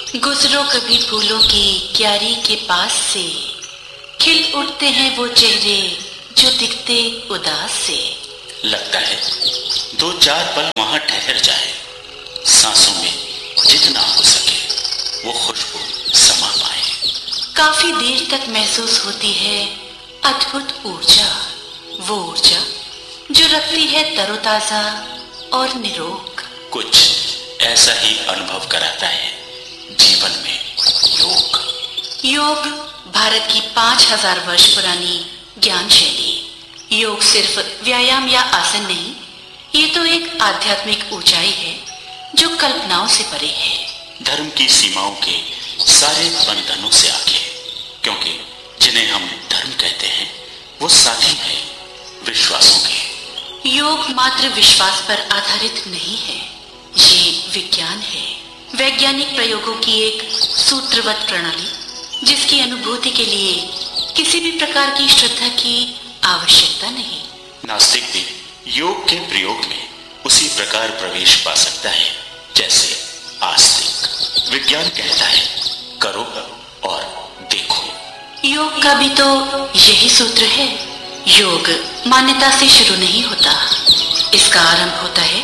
गुजरो कभी फूलों की क्यारी के पास से, खिल उठते हैं वो चेहरे जो दिखते उदास से। लगता है दो चार पल वहां ठहर जाए, सांसों में जितना हो सके वो खुशबू समा पाए। काफी देर तक महसूस होती है अद्भुत ऊर्जा, वो ऊर्जा जो रखती है तरोताजा और निरोग। कुछ ऐसा ही अनुभव कराता है जीवन में योग। योग भारत की 5000 वर्ष पुरानी ज्ञान शैली। योग सिर्फ व्यायाम या आसन नहीं, ये तो एक आध्यात्मिक ऊंचाई है जो कल्पनाओं से परे है। धर्म की सीमाओं के सारे बंधनों से आगे, क्योंकि जिन्हें हम धर्म कहते हैं वो साथी हैं विश्वासों के। योग मात्र विश्वास पर आधारित नहीं है, ये विज्ञान है। वैज्ञानिक प्रयोगों की एक सूत्रबद्ध प्रणाली जिसकी अनुभूति के लिए किसी भी प्रकार की श्रद्धा की आवश्यकता नहीं। नास्तिक भी योग के प्रयोग में उसी प्रकार प्रवेश पा सकता है जैसे आस्तिक। विज्ञान कहता है करो और देखो। योग का भी तो यही सूत्र है। योग मान्यता से शुरू नहीं होता, इसका आरंभ होता है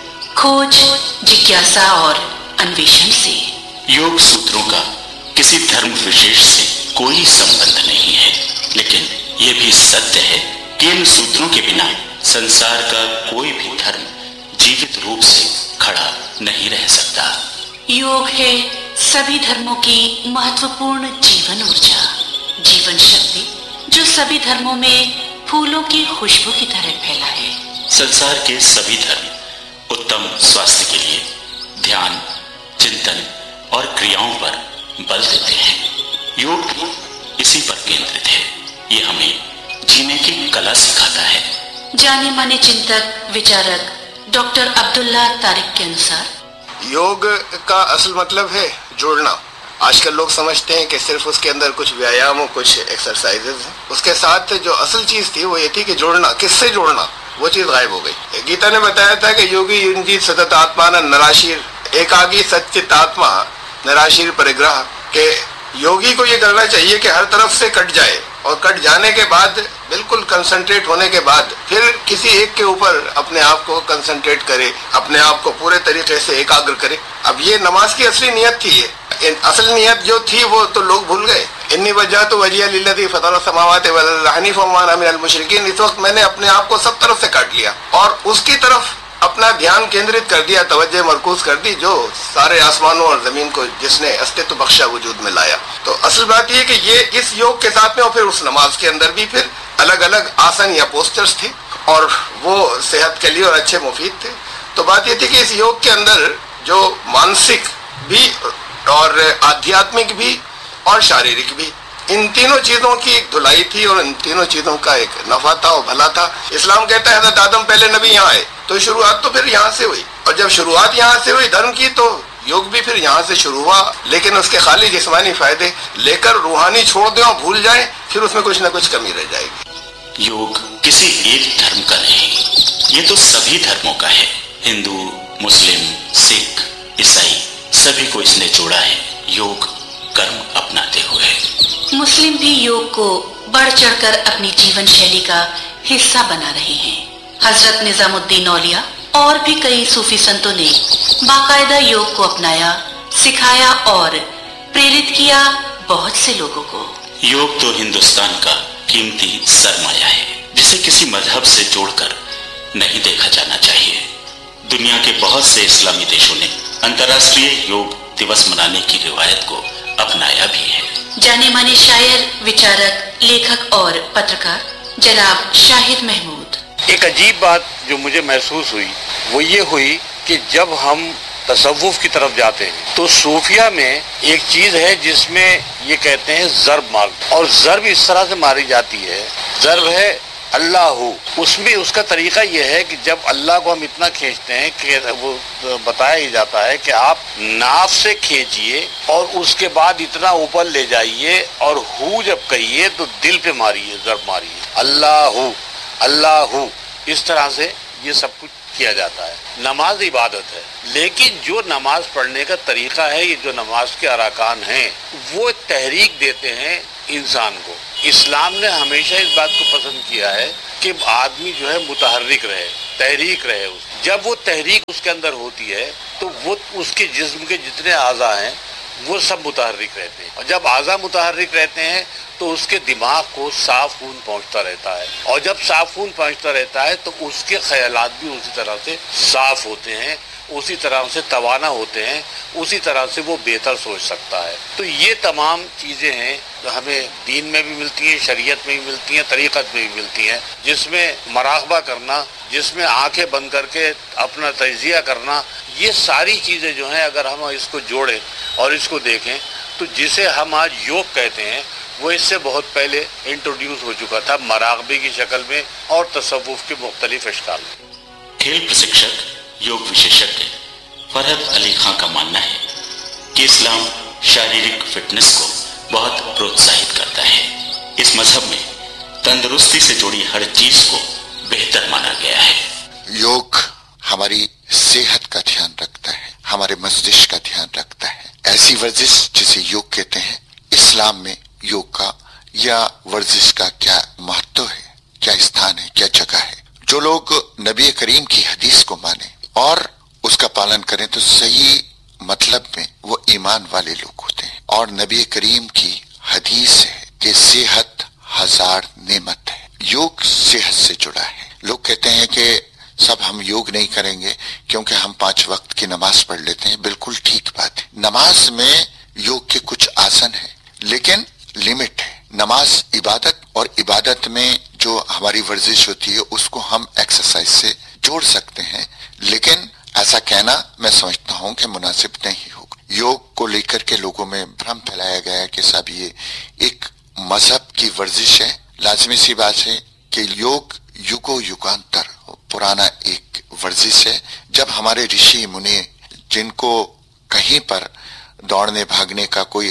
खोज, जिज्ञासा और अन्वेषण से। योग सूत्रों का किसी धर्म विशेष से कोई संबंध नहीं है, लेकिन यह भी सत्य है कि इन सूत्रों के बिना संसार का कोई भी धर्म जीवित रूप से खड़ा नहीं रह सकता। योग है सभी धर्मों की महत्वपूर्ण जीवन ऊर्जा, जीवन शक्ति जो सभी धर्मों में फूलों की खुशबू की तरह फैला है। संसार के सभी धर्म उत्तम स्वास्थ्य के लिए ध्यान, चिंतन और क्रियाओं पर बल देते हैं। योग इसी पर केंद्रित है। ये हमें जीने की कला सिखाता है। जाने माने चिंतक विचारक डॉक्टर अब्दुल्ला तारिक के अनुसार योग का असल मतलब है जुड़ना। आजकल लोग समझते हैं कि सिर्फ उसके अंदर कुछ व्यायाम और कुछ एक्सरसाइजेज हैं। उसके साथ जो असल चीज थी वो ये थी कि जोड़ना। किससे जोड़ना, वो चीज गायब हो गई। गीता ने बताया था कि योगी युंजीत सतत आत्मा नराशीर एकागी सच्चित आत्मा नराशीर परिग्रह, के योगी को ये करना चाहिए कि हर तरफ से कट जाए और कट जाने के बाद बिल्कुल कंसंट्रेट होने के बाद फिर किसी एक के ऊपर अपने आप को कंसंट्रेट करे, अपने आप को पूरे तरीके से एकाग्र करे। अब ये नमाज की असली नियत थी। ये असल नियत जो थी वो तो लोग भूल गए। इन्नी वजह तो वजिया लिल्लती फतर समावात वलहनी फमान मिनल मुशरिकीन। इस वक्त मैंने अपने आप को सब तरफ से काट लिया और उसकी तरफ अपना ध्यान केंद्रित कर दिया, तवज्जो मरकूज कर दी, जो सारे आसमानों और जमीन को जिसने अस्तित्व बख्शा वजूद में लाया। तो असल बात यह कि ये इस योग के साथ में और फिर उस नमाज के अंदर भी फिर अलग अलग आसन या पोस्टर्स थे और वो सेहत के लिए और अच्छे मुफीद थे। तो बात ये थी कि इस योग के अंदर जो मानसिक भी और आध्यात्मिक भी और शारीरिक भी, इन तीनों चीजों की एक धुलाई थी और इन तीनों चीजों का एक नफा था और भला था। इस्लाम कहता है हज़रत आदम पहले नबी यहाँ आए, तो शुरुआत तो फिर यहाँ से हुई और जब शुरुआत यहाँ से हुई धर्म की, तो योग भी फिर यहाँ से शुरू हुआ। लेकिन उसके खाली जिस्मानी फायदे लेकर रूहानी छोड़ दें और भूल जाएं, फिर उसमें कुछ ना कुछ कमी रह जाएगी। योग किसी एक धर्म का नहीं, ये तो सभी धर्मों का है। हिंदू, मुस्लिम, सिख, ईसाई सभी को इसने जोड़ा है योग कर्म अपनाते हुए। मुस्लिम भी योग को बढ़ चढ़कर अपनी जीवन शैली का हिस्सा बना रहे हैं। हजरत निजामुद्दीन औलिया और भी कई सूफी संतों ने बाकायदा योग को अपनाया, सिखाया और प्रेरित किया बहुत से लोगों को। योग तो हिंदुस्तान का कीमती सरमाया है, जिसे किसी मजहब से जोड़कर नहीं देखा जाना चाहिए। दुनिया के बहुत से इस्लामी देशों ने अंतर्राष्ट्रीय योग दिवस मनाने की रिवायत को अपनाया भी है। जाने माने शायर, विचारक, लेखक और पत्रकार जनाब शाहिद महमूद। एक अजीब बात जो मुझे महसूस हुई वो ये हुई कि जब हम तसव्वुफ की तरफ जाते हैं तो सूफिया में एक चीज है जिसमें ये कहते हैं ज़र्ब मार, और ज़र्ब इस तरह से मारी जाती है। ज़र्ब है अल्लाहू, उसमें उसका तरीका यह है कि जब अल्लाह को हम इतना खींचते हैं कि वो बताया ही जाता है कि आप नाफ से खींचिए और उसके बाद इतना ऊपर ले जाइए और हु जब कहिए तो दिल पे मारिए, ज़र्ब मारिए, अल्लाहू अल्लाहू। इस तरह से ये सब कुछ किया जाता है। नमाज इबादत है, लेकिन जो नमाज पढ़ने का तरीका है, ये जो नमाज के अरकान हैं, वो तहरीक देते हैं इंसान को। इस्लाम ने हमेशा इस बात को पसंद किया है कि आदमी जो है मुतहर्रिक रहे, तहरीक रहे। जब वो तहरीक उसके अंदर होती है तो वो उसके जिस्म के जितने आज़ा हैं वो सब मुतहर्रिक रहते हैं, और जब आज़ा मुतहर्रिक रहते हैं तो उसके दिमाग को साफ खून पहुंचता रहता है, और जब साफ खून पहुंचता रहता है तो उसके ख्यालात भी उसी तरह से साफ होते हैं, उसी तरह से तवाना होते हैं, उसी तरह से वो बेहतर सोच सकता है। तो ये तमाम चीज़ें हैं जो हमें दीन में भी मिलती हैं, शरीयत में भी मिलती हैं, तरीक़त में भी मिलती हैं, जिसमें मराक़बा करना, जिसमें आंखें बंद करके अपना तजिया करना, ये सारी चीज़ें जो हैं अगर हम इसको जोड़ें और इसको देखें तो जिसे हम आज योग कहते हैं वो इससे बहुत पहले इंट्रोड्यूस हो चुका था मराक़बे की शक्ल में और तसव्वुफ़ के मुख्तलिफ अशकाल में। खेल प्रशिक्षक, योग विशेषज्ञ फरहद अली खां का मानना है कि इस्लाम शारीरिक फिटनेस को बहुत प्रोत्साहित करता है। इस मजहब में तंदुरुस्ती से जुड़ी हर चीज को बेहतर माना गया है। योग हमारी सेहत का ध्यान रखता है, हमारे मस्तिष्क का ध्यान रखता है। ऐसी वर्जिश जिसे योग कहते हैं, इस्लाम में योग का या वर्जिश का क्या महत्व है, क्या स्थान है, क्या जगह है। जो लोग नबी करीम की हदीस को माने और उसका पालन करें तो सही मतलब में वो ईमान वाले लोग होते हैं। और नबी करीम की हदीस है कि सेहत 1000 नेमत है। योग सेहत से जुड़ा है। लोग कहते हैं कि सब हम योग नहीं करेंगे क्योंकि हम 5 वक्त की नमाज पढ़ लेते हैं। बिल्कुल ठीक बात है। नमाज में योग के कुछ आसन है, लेकिन लिमिट है। नमाज इबादत, और इबादत में जो हमारी वर्जिश होती है उसको हम एक्सरसाइज से जोड़ सकते हैं, लेकिन ऐसा कहना मैं समझता हूं कि मुनासिब नहीं होगा। योग को लेकर के लोगों में भ्रम फैलाया गया है कि साहब ये एक मजहब की वर्जिश है। लाजमी सी बात है कि योग युगो युगांतर पुराना एक वर्जिश है। जब हमारे ऋषि मुनि, जिनको कहीं पर दौड़ने भागने का कोई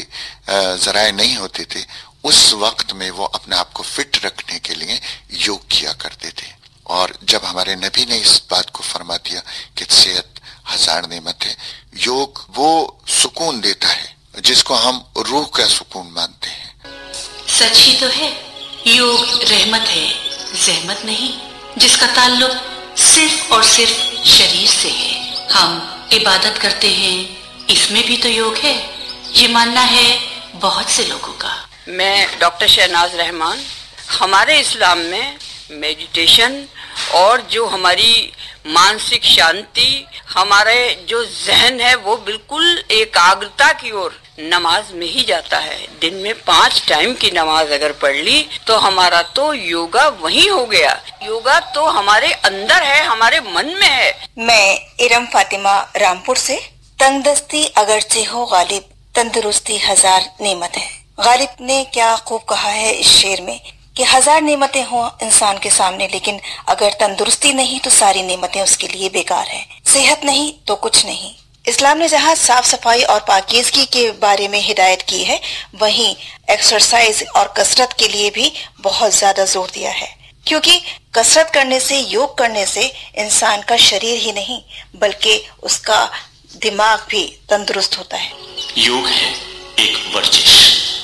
जराए नहीं होते थे, उस वक्त में वो अपने आप को फिट रखने के लिए योग किया करते थे। और जब हमारे नबी ने इस बात को फरमा दिया कि सेहत 1000 नेमत है, योग वो सुकून देता है जिसको हम रूह का सुकून मानते हैं। सच ही तो है, योग रहमत है, जहमत नहीं, जिसका ताल्लुक सिर्फ और सिर्फ शरीर से है। हम इबादत करते हैं, इसमें भी तो योग है, ये मानना है बहुत से लोगों का। मैं डॉक्टर शहनाज रहमान। हमारे इस्लाम में मेडिटेशन और जो हमारी मानसिक शांति, हमारे जो जहन है वो बिल्कुल एकाग्रता की ओर नमाज में ही जाता है। दिन में 5 टाइम की नमाज अगर पढ़ ली तो हमारा तो योगा वही हो गया। योगा तो हमारे अंदर है, हमारे मन में है। मैं इरम फातिमा रामपुर से। तंगदस्ती अगरचे हो गालिब, तंदुरुस्ती 1000 नेमत है। गालिब ने क्या खूब कहा है इस शेर में कि 1000 नेमतें हों इंसान के सामने, लेकिन अगर तंदुरुस्ती नहीं तो सारी नेमतें उसके लिए बेकार है। सेहत नहीं तो कुछ नहीं। इस्लाम ने जहाँ साफ सफाई और पाकीज़गी के बारे में हिदायत की है, वहीं एक्सरसाइज और कसरत के लिए भी बहुत ज्यादा जोर दिया है, क्योंकि कसरत करने से, योग करने से इंसान का शरीर ही नहीं बल्कि उसका दिमाग भी तंदुरुस्त होता है। योग है एक वर्जिश,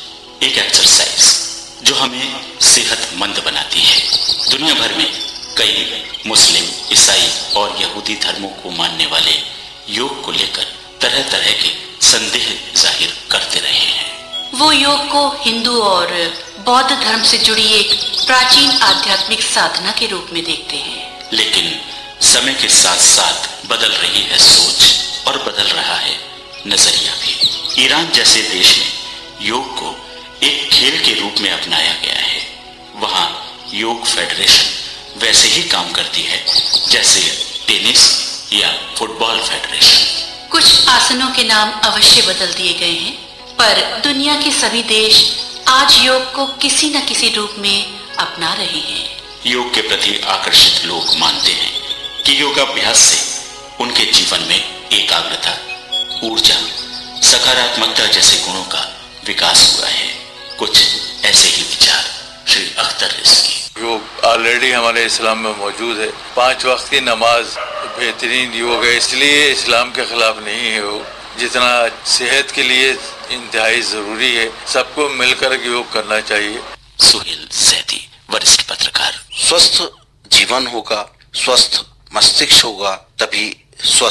एक एक्सरसाइज जो हमें सेहतमंद बनाती है। दुनिया भर में कई मुस्लिम, ईसाई और यहूदी धर्मों को मानने वाले योग को लेकर तरह तरह के संदेह जाहिर करते रहे हैं। वो योग को हिंदू और बौद्ध धर्म से जुड़ी एक प्राचीन आध्यात्मिक साधना के रूप में देखते हैं। लेकिन समय के साथ साथ बदल रही है सोच और बदल रहा है नजरिया भी। ईरान जैसे देश में योग को एक खेल के रूप में अपनाया गया है। वहां योग फेडरेशन वैसे ही काम करती है जैसे टेनिस या फुटबॉल फेडरेशन। कुछ आसनों के नाम अवश्य बदल दिए गए हैं, पर दुनिया के सभी देश आज योग को किसी न किसी रूप में अपना रहे हैं। योग के प्रति आकर्षित लोग मानते हैं कि योगाभ्यास से उनके जीवन में एकाग्रता, ऊर्जा, सकारात्मकता जैसे गुणों का विकास हुआ है। कुछ ऐसे ही विचार श्री अख्तर रिजवी। योग ऑलरेडी हमारे इस्लाम में मौजूद है। 5 वक्त की नमाज बेहतरीन योग है, इसलिए इस्लाम के खिलाफ नहीं है वो, जितना सेहत के लिए इंतहाई जरूरी है। सबको मिलकर योग करना चाहिए। सुहेल सैदी, वरिष्ठ पत्रकार। स्वस्थ जीवन होगा, स्वस्थ मस्तिष्क होगा, तभी स्वस्थ